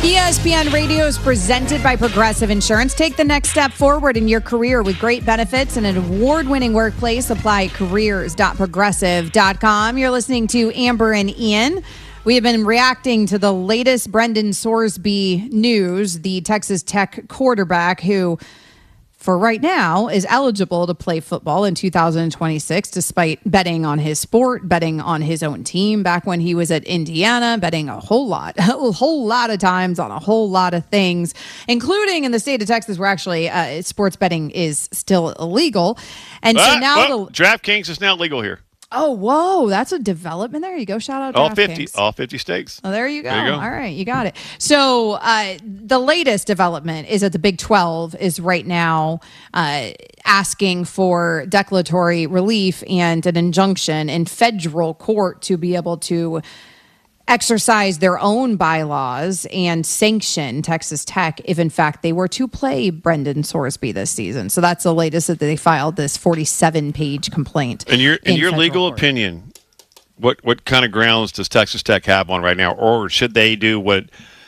ESPN Radio is presented by Progressive Insurance. Take the next step forward in your career with great benefits and an award-winning workplace. Apply at careers.progressive.com. You're listening to Amber and Ian. We have been reacting to the latest Brendan Sorsby news, the Texas Tech quarterback who, for right now, is eligible to play football in 2026, despite betting on his sport, betting on his own team back when he was at Indiana, betting a whole lot of times on a whole lot of things, including in the state of Texas where actually sports betting is still illegal. And so now DraftKings is now legal here. Oh, whoa. That's a development. There you go. Shout out to all 50 states. Oh, there you go. All right. You got it. So the latest development is that the Big 12 is right now asking for declaratory relief and an injunction in federal court to be able to exercise their own bylaws and sanction Texas Tech if, in fact, they were to play Brendan Sorsby this season. So that's the latest that they filed this 47-page complaint. In your legal opinion, what kind of grounds does Texas Tech have on right now, or should they do what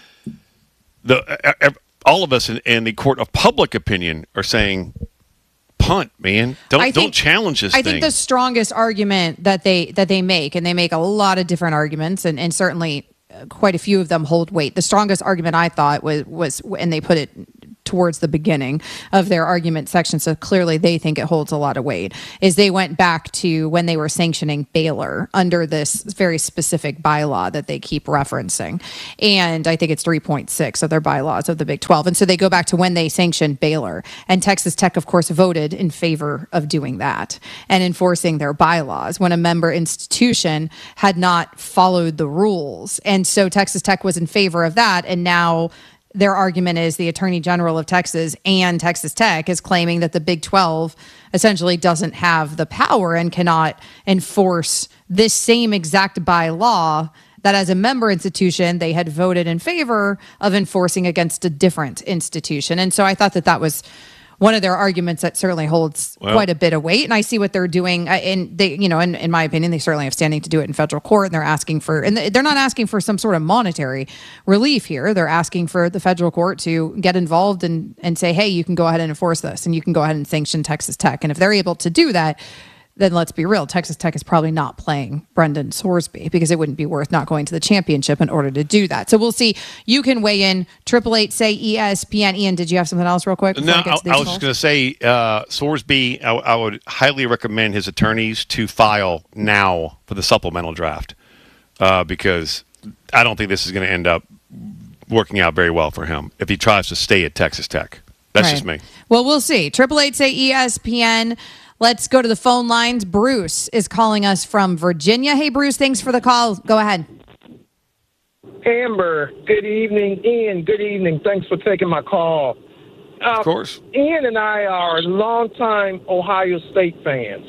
all of us in the court of public opinion are saying? Punt, man. Don't challenge this thing. I think the strongest argument that they make, and they make a lot of different arguments, and certainly quite a few of them hold weight. The strongest argument I thought was, and they put it towards the beginning of their argument section, so clearly they think it holds a lot of weight, is they went back to when they were sanctioning Baylor under this very specific bylaw that they keep referencing. And I think it's 3.6 of their bylaws of the Big 12. And so they go back to when they sanctioned Baylor. And Texas Tech, of course, voted in favor of doing that and enforcing their bylaws when a member institution had not followed the rules. And so Texas Tech was in favor of that. And now their argument is the Attorney General of Texas and Texas Tech is claiming that the Big 12 essentially doesn't have the power and cannot enforce this same exact bylaw that as a member institution, they had voted in favor of enforcing against a different institution. And so I thought that was one of their arguments that certainly holds quite a bit of weight. And I see what they're doing. And they, in my opinion, they certainly have standing to do it in federal court. And they're asking for, and they're not asking for some sort of monetary relief here. They're asking for the federal court to get involved and say, hey, you can go ahead and enforce this and you can go ahead and sanction Texas Tech. And if they're able to do that, then let's be real, Texas Tech is probably not playing Brendan Sorsby because it wouldn't be worth not going to the championship in order to do that. So we'll see. You can weigh in. 888 say ESPN. Ian, did you have something else real quick? No, I was just going to say Sorsby, I would highly recommend his attorneys to file now for the supplemental draft because I don't think this is going to end up working out very well for him if he tries to stay at Texas Tech. That's just me. Well, we'll see. 888 say ESPN. Let's go to the phone lines. Bruce is calling us from Virginia. Hey, Bruce, thanks for the call. Go ahead. Amber, good evening. Ian, good evening. Thanks for taking my call. Of course. Ian and I are longtime Ohio State fans.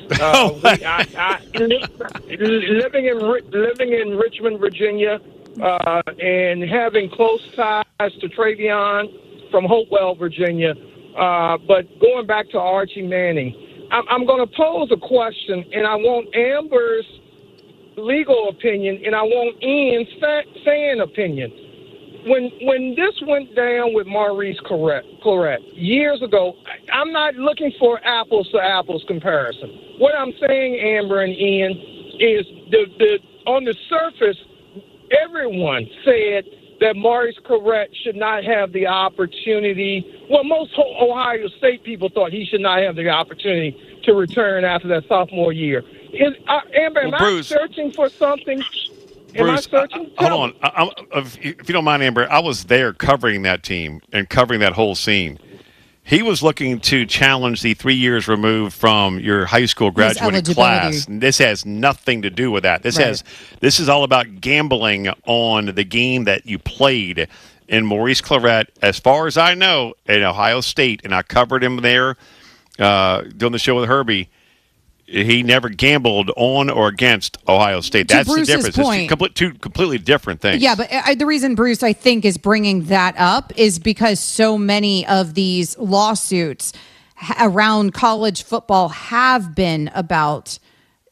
Living in Richmond, Virginia, and having close ties to Travion from Hopewell, Virginia. But going back to Archie Manning, I'm going to pose a question, and I want Amber's legal opinion, and I want Ian's fan opinion. When this went down with Maurice Clarett years ago, I'm not looking for apples-to-apples comparison. What I'm saying, Amber and Ian, is on the surface, everyone said that Maurice Clarett should not have the opportunity. Well, most Ohio State people thought he should not have the opportunity to return after that sophomore year. Amber, am I searching for something? Bruce, hold on. If you don't mind, Amber, I was there covering that team and covering that whole scene. He was looking to challenge the 3 years removed from your high school graduating class. This has nothing to do with that. This is all about gambling on the game that you played. And Maurice Clarett, as far as I know, at Ohio State, and I covered him there doing the show with Herbie, he never gambled on or against Ohio State. That's the difference. Point, it's two completely different things. Yeah, but the reason Bruce, I think, is bringing that up is because so many of these lawsuits around college football have been about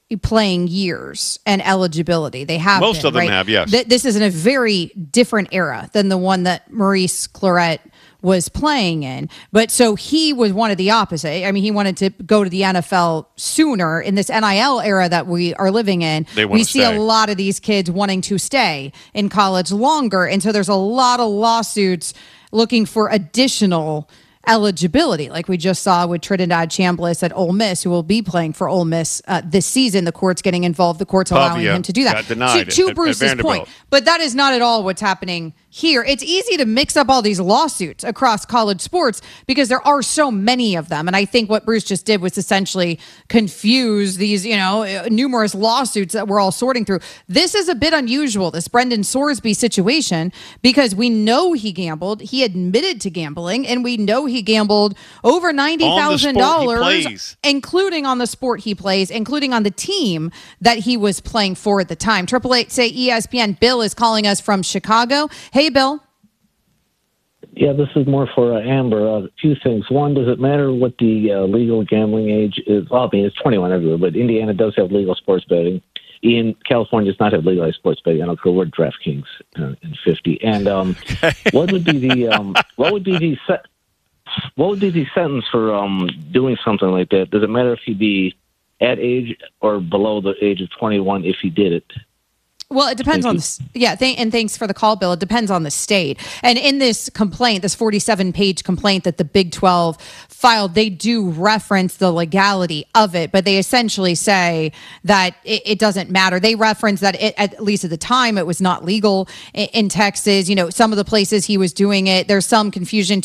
playing years and eligibility. They have Most been, of them right? have, yes. This is in a very different era than the one that Maurice Clarett was playing in. But so he was one of the opposite. I mean, he wanted to go to the NFL sooner. In this NIL era that we are living in, we see a lot of these kids wanting to stay in college longer. And so there's a lot of lawsuits looking for additional eligibility, like we just saw with Trinidad Chambliss at Ole Miss, who will be playing for Ole Miss this season. The court's getting involved. The court's allowing him to do that. Got denied to Bruce's point. But that is not at all what's happening here. It's easy to mix up all these lawsuits across college sports because there are so many of them. And I think what Bruce just did was essentially confuse these, numerous lawsuits that we're all sorting through. This is a bit unusual, this Brendan Sorsby situation, because we know he gambled. He admitted to gambling, and we know he gambled over $90,000, including on the sport he plays, including on the team that he was playing for at the time. 888 say ESPN. Bill is calling us from Chicago. Hey, Bill. Yeah, this is more for Amber. A few things. One, does it matter what the legal gambling age is? Well, I mean, it's 21 everywhere, but Indiana does have legal sports betting. In California does not have legalized sports betting. I don't care where DraftKings in 50. And what would be the sentence for doing something like that? Does it matter if he be at age or below the age of 21 if he did it? Well, it depends on and thanks for the call, Bill. It depends on the state. And in this complaint, this 47-page complaint that the Big 12 filed, they do reference the legality of it, but they essentially say that it doesn't matter. They reference that at least at the time, it was not legal in Texas. Some of the places he was doing it, there's some confusion